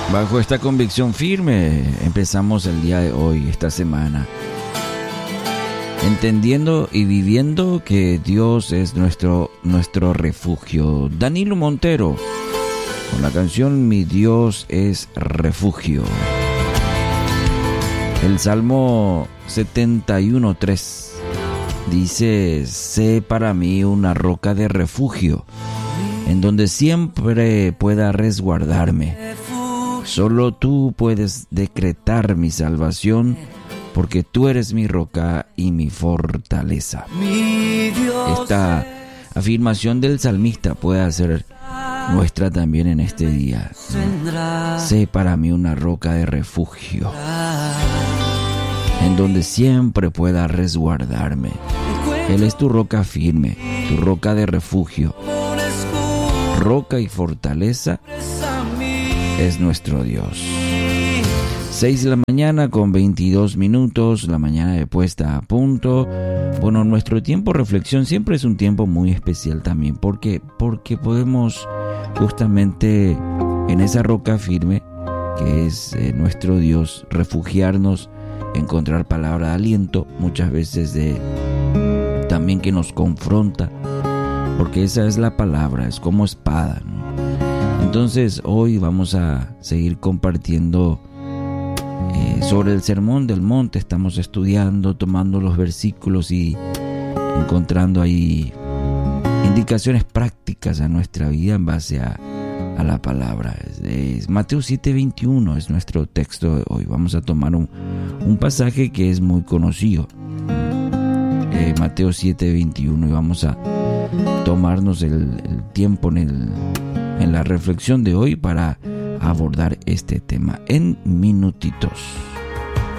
Bajo esta convicción firme, empezamos el día de hoy, esta semana, entendiendo y viviendo que Dios es nuestro refugio. Danilo Montero, con la canción Mi Dios es refugio. El Salmo 71:3 dice: sé para mí una roca de refugio, en donde siempre pueda resguardarme. Solo tú puedes decretar mi salvación, porque tú eres mi roca y mi fortaleza. Esta afirmación del salmista puede ser nuestra también en este día. Sé para mí una roca de refugio, en donde siempre pueda resguardarme. Él es tu roca firme, tu roca de refugio. Roca y fortaleza es nuestro Dios. 6 de la mañana con 22 minutos, la mañana de puesta a punto. Bueno, nuestro tiempo de reflexión siempre es un tiempo muy especial también, porque podemos justamente en esa roca firme que es nuestro Dios, refugiarnos, encontrar palabra de aliento, muchas veces también que nos confronta, porque esa es la palabra, es como espada, ¿no? Entonces hoy vamos a seguir compartiendo sobre el Sermón del Monte. Estamos estudiando, tomando los versículos y encontrando ahí indicaciones prácticas a nuestra vida en base a la palabra. Mateo 7:21 es nuestro texto de hoy. Vamos a tomar un pasaje que es muy conocido, Mateo 7:21, y vamos a tomarnos el tiempo en la reflexión de hoy para abordar este tema en minutitos.